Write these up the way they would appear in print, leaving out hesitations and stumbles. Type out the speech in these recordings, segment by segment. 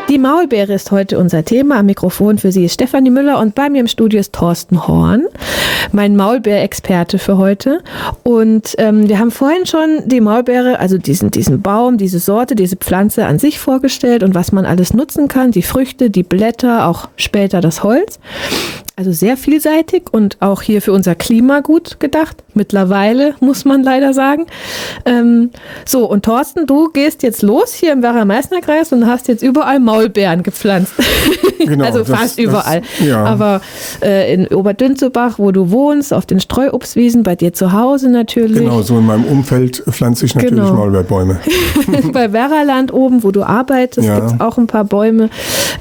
Die Maulbeere ist heute unser Thema. Am Mikrofon für Sie ist Stefanie Müller und bei mir im Studio ist Thorsten Horn, mein Maulbeerexperte für heute. Und wir haben vorhin schon die Maulbeere, also diesen Baum, diese Sorte, diese Pflanze an sich vorgestellt und was man alles nutzen kann, die Früchte, die Blätter, auch später das Holz. Also sehr vielseitig und auch hier für unser Klima gut gedacht. Mittlerweile, muss man leider sagen. So, und Thorsten, du gehst jetzt los hier im Werra-Meißner-Kreis und hast jetzt überall Maulbeeren gepflanzt. Genau, also fast überall. Ja. Aber in Oberdünzebach, wo du wohnst, auf den Streuobstwiesen, bei dir zu Hause natürlich. Genau, so in meinem Umfeld pflanze ich natürlich Maulbeerbäume. Bei Werraland oben, wo du arbeitest, gibt es auch ein paar Bäume.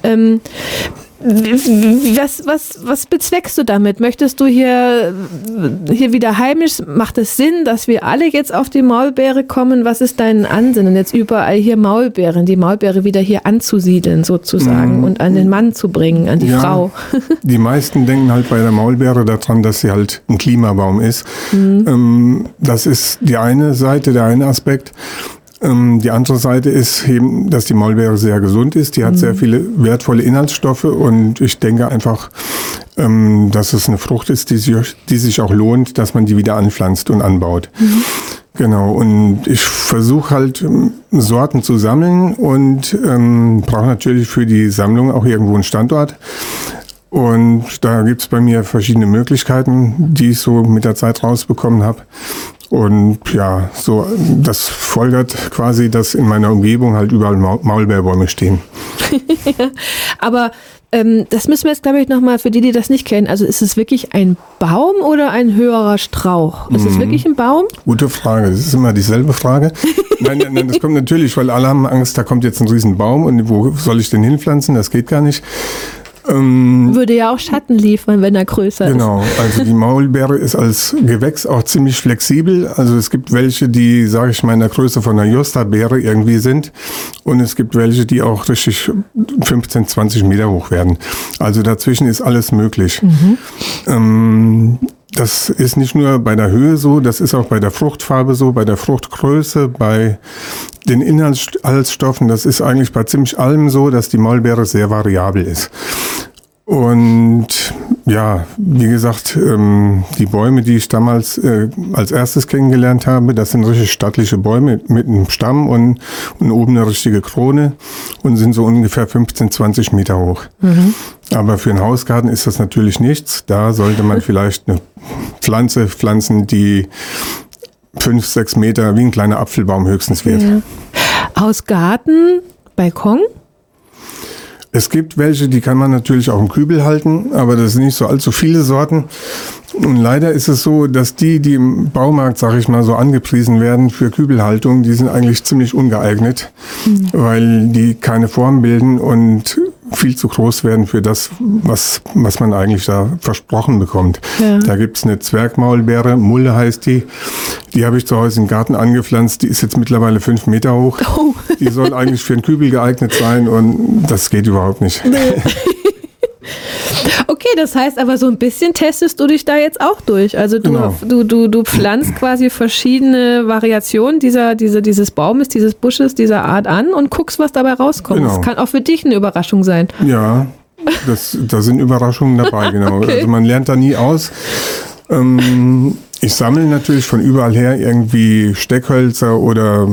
Was bezweckst du damit? Möchtest du hier wieder heimisch? Macht es Sinn, dass wir alle jetzt auf die Maulbeere kommen? Was ist dein Ansinnen, jetzt überall hier Maulbeeren, die Maulbeere wieder hier anzusiedeln sozusagen und an den Mann zu bringen, an die Frau? Die meisten denken halt bei der Maulbeere daran, dass sie halt ein Klimabaum ist. Das ist die eine Seite, der eine Aspekt. Die andere Seite ist eben, dass die Maulbeere sehr gesund ist. Die hat sehr viele wertvolle Inhaltsstoffe und ich denke einfach, dass es eine Frucht ist, die sich auch lohnt, dass man die wieder anpflanzt und anbaut. Genau, und ich versuche halt Sorten zu sammeln und brauche natürlich für die Sammlung auch irgendwo einen Standort. Und da gibt es bei mir verschiedene Möglichkeiten, die ich so mit der Zeit rausbekommen habe. Und ja, so das folgert quasi, dass in meiner Umgebung halt überall Maulbeerbäume stehen. Aber das müssen wir jetzt, glaube ich, nochmal für die das nicht kennen. Also ist es wirklich ein Baum oder ein höherer Strauch? Ist es wirklich ein Baum? Gute Frage. Das ist immer dieselbe Frage. Nein, das kommt natürlich, weil alle haben Angst, da kommt jetzt ein Riesenbaum und wo soll ich den hinpflanzen? Das geht gar nicht. Würde ja auch Schatten liefern, wenn er größer ist. Genau, also die Maulbeere ist als Gewächs auch ziemlich flexibel. Also es gibt welche, die, sage ich mal, in der Größe von einer Josta-Beere irgendwie sind. Und es gibt welche, die auch richtig 15, 20 Meter hoch werden. Also dazwischen ist alles möglich. Das ist nicht nur bei der Höhe so, das ist auch bei der Fruchtfarbe so, bei der Fruchtgröße, bei den Inhaltsstoffen. Das ist eigentlich bei ziemlich allem so, dass die Maulbeere sehr variabel ist. Und ja, wie gesagt, die Bäume, die ich damals als erstes kennengelernt habe, das sind richtig stattliche Bäume mit einem Stamm und oben eine richtige Krone und sind so ungefähr 15, 20 Meter hoch. Aber für einen Hausgarten ist das natürlich nichts. Da sollte man vielleicht eine Pflanze pflanzen, die 5, 6 Meter wie ein kleiner Apfelbaum höchstens wird. Ja. Hausgarten, Balkon? Es gibt welche, die kann man natürlich auch im Kübel halten, aber das sind nicht so allzu viele Sorten. Und leider ist es so, dass die im Baumarkt, sag ich mal, so angepriesen werden für Kübelhaltung, die sind eigentlich ziemlich ungeeignet, weil die keine Form bilden und viel zu groß werden für das, was man eigentlich da versprochen bekommt. Ja. Da gibt's eine Zwergmaulbeere, Mulle heißt die. Die habe ich zu Hause im Garten angepflanzt. Die ist jetzt mittlerweile 5 Meter hoch. Oh. Die soll eigentlich für einen Kübel geeignet sein und das geht überhaupt nicht. Nee. Okay, das heißt aber so ein bisschen testest du dich da jetzt auch durch. Also du pflanzt quasi verschiedene Variationen dieses Baumes, dieses Busches, dieser Art an und guckst, was dabei rauskommt. Das kann auch für dich eine Überraschung sein. Ja, da sind Überraschungen dabei, genau. Okay. Also man lernt da nie aus. Ich sammle natürlich von überall her irgendwie Steckhölzer oder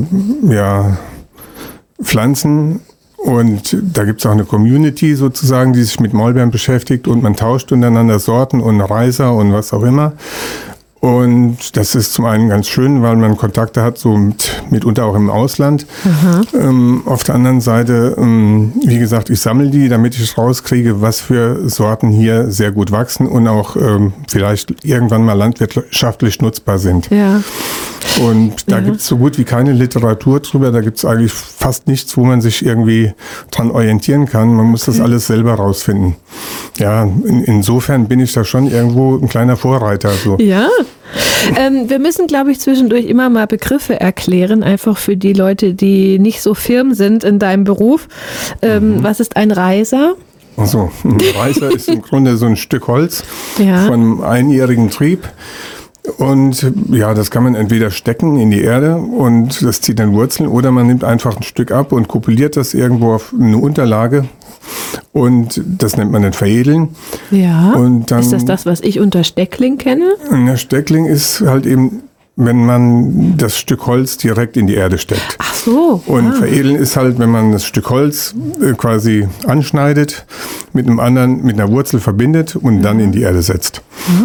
Pflanzen. Und da gibt es auch eine Community sozusagen, die sich mit Maulbeeren beschäftigt und man tauscht untereinander Sorten und Reiser und was auch immer. Und das ist zum einen ganz schön, weil man Kontakte hat, so mitunter auch im Ausland. Auf der anderen Seite, wie gesagt, ich sammle die, damit ich rauskriege, was für Sorten hier sehr gut wachsen und auch vielleicht irgendwann mal landwirtschaftlich nutzbar sind. Ja. Und da gibt es so gut wie keine Literatur drüber, da gibt es eigentlich fast nichts, wo man sich irgendwie dran orientieren kann. Man muss das alles selber rausfinden. Ja, insofern bin ich da schon irgendwo ein kleiner Vorreiter. So. Ja. Wir müssen, glaube ich, zwischendurch immer mal Begriffe erklären, einfach für die Leute, die nicht so firm sind in deinem Beruf. Was ist ein Reiser? Also, ein Reiser ist im Grunde so ein Stück Holz von einem einjährigen Trieb. Und ja, das kann man entweder stecken in die Erde und das zieht dann Wurzeln, oder man nimmt einfach ein Stück ab und kopuliert das irgendwo auf eine Unterlage und das nennt man dann Veredeln. Ja, und dann, ist das, was ich unter Steckling kenne? Der Steckling ist halt eben, wenn man das Stück Holz direkt in die Erde steckt. Ach so. Und Veredeln ist halt, wenn man das Stück Holz quasi anschneidet, mit einer Wurzel verbindet und dann in die Erde setzt.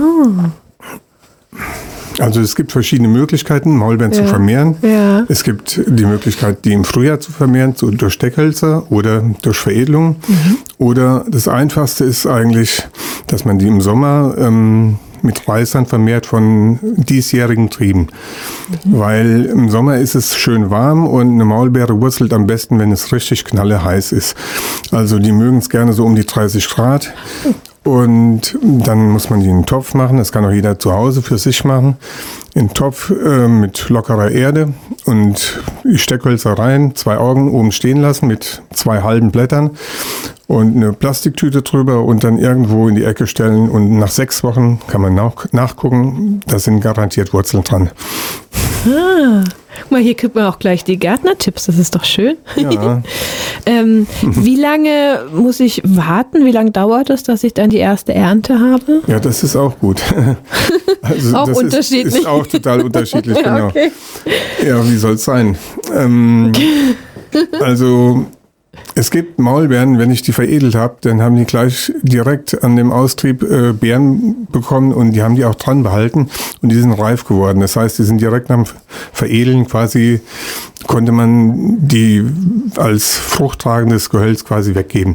Also es gibt verschiedene Möglichkeiten, Maulbeeren zu vermehren. Ja. Es gibt die Möglichkeit, die im Frühjahr zu vermehren, durch Steckhölzer oder durch Veredelung. Oder das Einfachste ist eigentlich, dass man die im Sommer mit Reißern vermehrt von diesjährigen Trieben. Weil im Sommer ist es schön warm und eine Maulbeere wurzelt am besten, wenn es richtig knalleheiß ist. Also die mögen es gerne so um die 30 Grad. Und dann muss man die in einen Topf machen. Das kann auch jeder zu Hause für sich machen. In einen Topf mit lockerer Erde und die Steckhölzer rein, 2 Augen oben stehen lassen mit 2 halben Blättern und eine Plastiktüte drüber und dann irgendwo in die Ecke stellen. Und nach 6 Wochen kann man nachgucken, da sind garantiert Wurzeln dran. Guck mal, hier kriegt man auch gleich die Gärtnertipps, das ist doch schön. Ja. Wie lange muss ich warten? Wie lange dauert es, dass ich dann die erste Ernte habe? Ja, das ist auch gut. Also auch das unterschiedlich. Ist auch total unterschiedlich, ja, genau. Okay. Ja, wie soll es sein? Also es gibt Maulbeeren, wenn ich die veredelt habe, dann haben die gleich direkt an dem Austrieb Beeren bekommen und die haben die auch dran behalten und die sind reif geworden. Das heißt, die sind direkt am Veredeln quasi, konnte man die als fruchttragendes Gehölz quasi weggeben.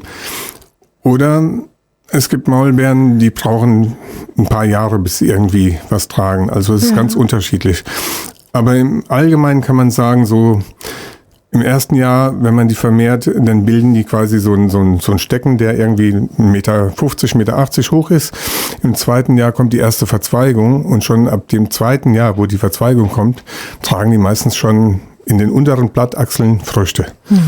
Oder es gibt Maulbeeren, die brauchen ein paar Jahre, bis sie irgendwie was tragen. Also es ist ganz unterschiedlich. Aber im Allgemeinen kann man sagen, so im ersten Jahr, wenn man die vermehrt, dann bilden die quasi so ein Stecken, der irgendwie 1,50 Meter, 1,80 Meter hoch ist. Im zweiten Jahr kommt die erste Verzweigung und schon ab dem zweiten Jahr, wo die Verzweigung kommt, tragen die meistens schon in den unteren Blattachseln Früchte.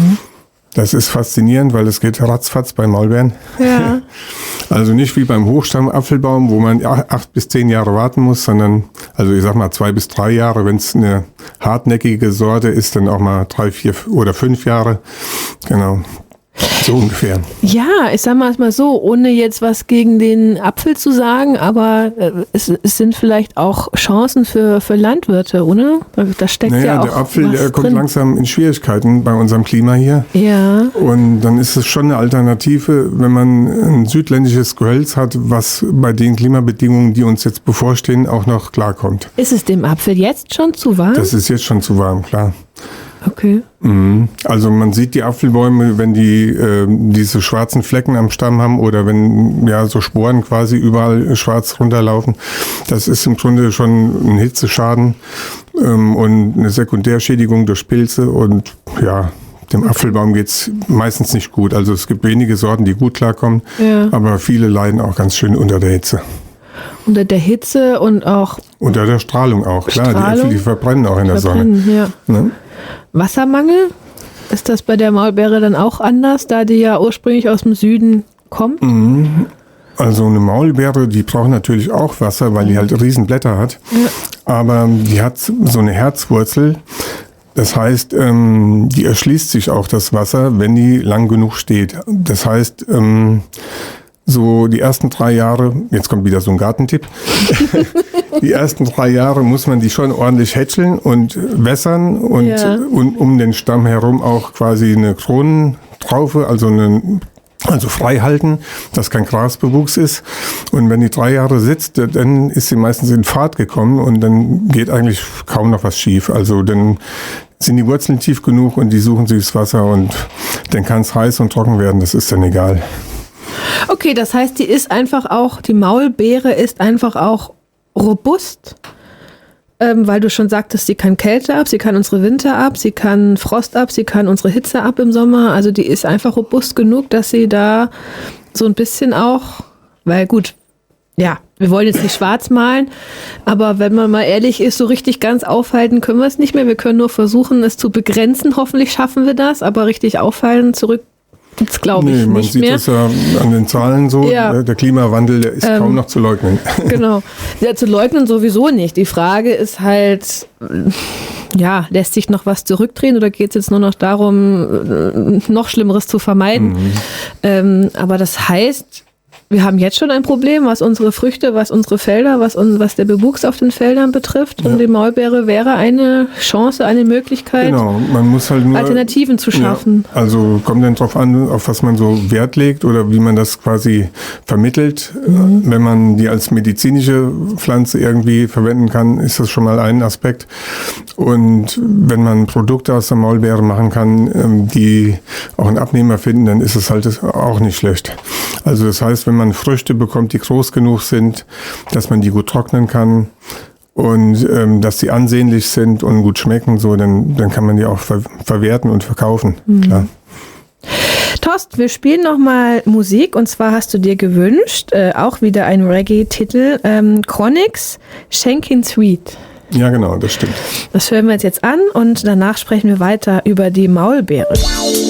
Das ist faszinierend, weil es geht ratzfatz bei Maulbeeren. Ja. Also nicht wie beim Hochstamm-Apfelbaum, wo man 8 bis 10 Jahre warten muss, sondern, also ich sag mal 2 bis 3 Jahre. Wenn es eine hartnäckige Sorte ist, dann auch mal 3, 4 oder 5 Jahre. Genau. So ungefähr. Ja, ich sag mal so, ohne jetzt was gegen den Apfel zu sagen, aber es sind vielleicht auch Chancen für Landwirte, oder? Da steckt ja auch der Apfel, der kommt drin. Langsam in Schwierigkeiten bei unserem Klima hier. Ja. Und dann ist es schon eine Alternative, wenn man ein südländisches Gehölz hat, was bei den Klimabedingungen, die uns jetzt bevorstehen, auch noch klarkommt. Ist es dem Apfel jetzt schon zu warm? Das ist jetzt schon zu warm, klar. Okay. Also man sieht die Apfelbäume, wenn die diese schwarzen Flecken am Stamm haben oder wenn so Sporen quasi überall schwarz runterlaufen. Das ist im Grunde schon ein Hitzeschaden und eine Sekundärschädigung durch Pilze und dem Apfelbaum geht's meistens nicht gut. Also es gibt wenige Sorten, die gut klarkommen, aber viele leiden auch ganz schön unter der Hitze. Unter der Hitze und auch unter der Strahlung auch, klar. Die Äpfel, die verbrennen auch in der Sonne. Ja. Ne? Wassermangel? Ist das bei der Maulbeere dann auch anders, da die ja ursprünglich aus dem Süden kommt? Also eine Maulbeere, die braucht natürlich auch Wasser, weil die halt riesen Blätter hat. Ja. Aber die hat so eine Herzwurzel. Das heißt, die erschließt sich auch das Wasser, wenn die lang genug steht. Das heißt, so die ersten 3 Jahre, jetzt kommt wieder so ein Gartentipp, die ersten 3 Jahre muss man die schon ordentlich hätscheln und wässern und um den Stamm herum auch quasi eine Kronentraufe, also frei halten, dass kein Grasbewuchs ist. Und wenn die 3 Jahre sitzt, dann ist sie meistens in Fahrt gekommen und dann geht eigentlich kaum noch was schief. Also dann sind die Wurzeln tief genug und die suchen sich das Wasser und dann kann es heiß und trocken werden, das ist dann egal. Okay, das heißt, die Maulbeere ist einfach auch robust, weil du schon sagtest, sie kann Kälte ab, sie kann unsere Winter ab, sie kann Frost ab, sie kann unsere Hitze ab im Sommer. Also die ist einfach robust genug, dass sie da so ein bisschen auch, weil gut, wir wollen jetzt nicht schwarz malen, aber wenn man mal ehrlich ist, so richtig ganz aufhalten können wir es nicht mehr. Wir können nur versuchen, es zu begrenzen. Hoffentlich schaffen wir das, aber richtig aufhalten, Das glaube ich man nicht sieht mehr. das ja an den Zahlen so. Ja. Der Klimawandel, der ist kaum noch zu leugnen. Genau. Ja, zu leugnen sowieso nicht. Die Frage ist halt, ja, lässt sich noch was zurückdrehen oder geht es jetzt nur noch darum, noch Schlimmeres zu vermeiden? Aber das heißt, wir haben jetzt schon ein Problem, was unsere Früchte, was unsere Felder, was der Bewuchs auf den Feldern betrifft. Ja. Und die Maulbeere wäre eine Chance, eine Möglichkeit, genau. Man muss halt nur Alternativen zu schaffen. Ja, also kommt dann drauf an, auf was man so Wert legt oder wie man das quasi vermittelt. Wenn man die als medizinische Pflanze irgendwie verwenden kann, ist das schon mal ein Aspekt. Und wenn man Produkte aus der Maulbeere machen kann, die auch einen Abnehmer finden, dann ist es halt auch nicht schlecht. Also das heißt, wenn man Früchte bekommt, die groß genug sind, dass man die gut trocknen kann und dass die ansehnlich sind und gut schmecken, so, dann kann man die auch verwerten und verkaufen. Klar. Torsten, wir spielen nochmal Musik und zwar hast du dir gewünscht, auch wieder ein Reggae-Titel, Chronixx, Shankin' Sweet. Ja, genau, das stimmt. Das hören wir uns jetzt an und danach sprechen wir weiter über die Maulbeere.